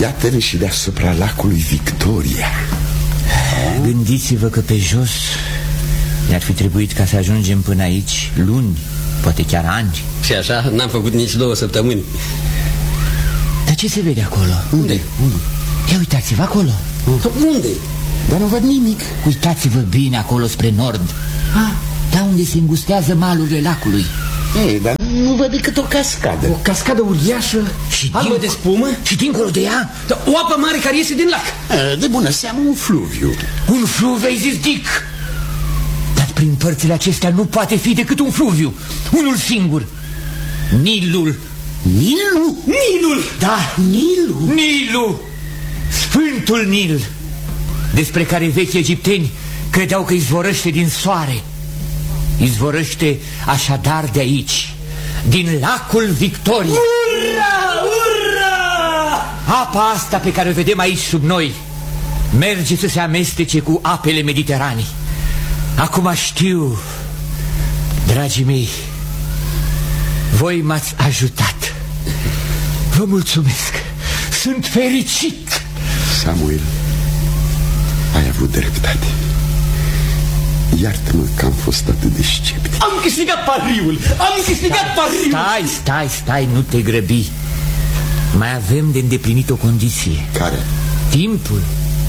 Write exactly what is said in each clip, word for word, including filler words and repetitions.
Iată-ne și deasupra lacului Victoria. Gândiți-vă că pe jos ne-ar fi trebuit ca să ajungem până aici luni, poate chiar ani. Și așa n-am făcut nici două săptămâni. Dar ce se vede acolo? Unde? Unde? Ia uitați-vă acolo. Unde? Dar nu văd nimic. Uitați-vă bine acolo spre nord. Ah, da, unde se îngustează malurile lacului. Ei, dar nu văd decât o cascadă. O cascadă uriașă, și albă din... de spumă. Și dincolo de ea da, o apă mare care iese din lac. De bună seamă un fluviu. Un fluviu, ai zis, Dick? Dar prin părțile acestea nu poate fi decât un fluviu. Unul singur. Nilul. Nilul? Nilul! Da, Nilul. Nilul. Sfântul Nil, despre care vechi egipteni credeau că izvorăște din soare. Izvorăște așadar de aici, din lacul Victoria. Ura! Ura! Apa asta pe care o vedem aici sub noi merge să se amestece cu apele Mediteranei. Acum știu, dragii mei, voi m-ați ajutat. Vă mulțumesc. Sunt fericit. Samuel, ai avut dreptate. Iartă-mă că am fost atât de sceptic. Am câștigat pariul! Am câștigat stai, pariul! Stai, stai, stai, nu te grăbi. Mai avem de îndeplinit o condiție. Care? Timpul.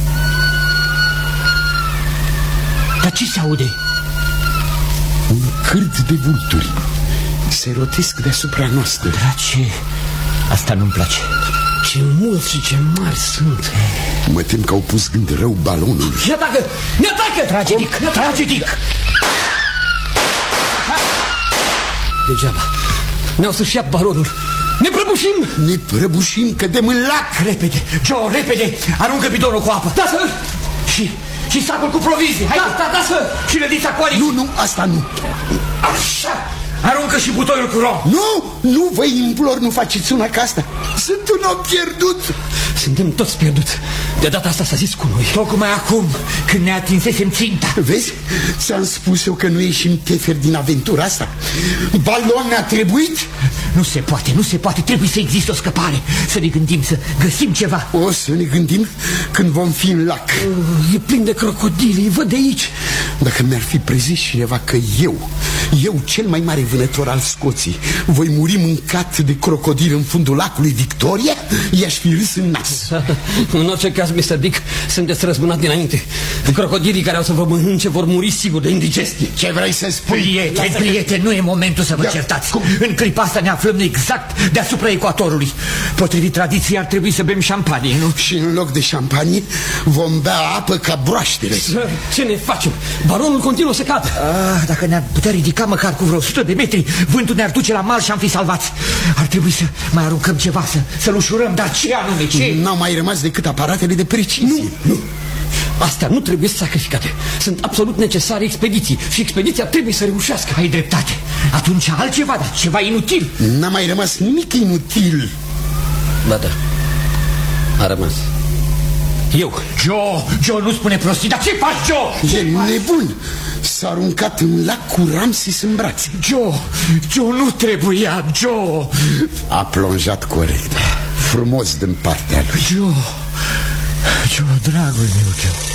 Dar ce se aude? Un cârt de vulturi se rotesc deasupra noastră. Drace, asta nu-mi place. Ce mulți și ce mari sunt. Mă tem că au pus gând rău balonul. Ne atacă! Ne atacă! Tragic, tragic. Degeaba. Ne-au să-și ia balonul. Ne prăbușim! Ne prăbușim, cădem în lac. Repede, Joe, repede. Aruncă bidonul cu apă. Da, sir! Și, și sacul cu provizii. Hai, da, da, da, sir! Și lădița cu alici. Nu, nu, asta nu. Așa. Aruncă și butoiul cu rom. Nu, nu, vă implor, nu faceți una ca asta. Sunt un om pierdut. Suntem toți pierduți. De data asta s-a zis cu noi. Tocmai acum, când ne atinsesem ținta. Vezi? Ți-am spus eu că nu ieșim tefer din aventura asta. Balon ne-a trebuit. Nu se poate, nu se poate. Trebuie să existe o scăpare. Să ne gândim, să găsim ceva. O să ne gândim când vom fi în lac. E plin de crocodili, îi văd de aici. Dacă mi-ar fi prezis cineva că eu, eu cel mai mare vânător al Scoției, voi muri mâncat de crocodil în fundul lacului Victoria, i-aș fi râs în nas. În orice caz, mister Dick, sunteți răzbunat dinainte. Crocodilii care au să vă mănânce vor muri sigur de indigestie. Ce vrei să spui? Prieteni, prieteni, nu e momentul să vă certați. Cum? În clipa asta ne aflăm exact deasupra ecuatorului. Potrivit tradiției ar trebui să bem șampanie, nu? Și în loc de șampanie vom bea apă ca broaștele. Sir, ce ne facem? Baronul continuă să cadă. Ah, dacă ne-ar putea ridica măcar cu vreo sută de metri, vântul ne-ar duce la mal și am fi salvați. Ar trebui să mai aruncăm ceva, să, să-l ușurăm. Dar ce anume, ce? N-au mai rămas decât aparatele de precizie. Nu, nu. Astea nu trebuie sacrificate. Sunt absolut necesare expediții și expediția trebuie să reușească. Ai dreptate. Atunci altceva, dar ceva inutil. N-a mai rămas nimic inutil. Ba da, a rămas. Eu. Joe, Joe, nu spune prostii. Dar ce faci, Joe? E nebun. S-a aruncat în lac cu Ramses în brațe. Joe, Joe, nu trebuia, Joe. A plonjat corect. Frumos din partea lui. Joe, Joe, dragul meu, Joe.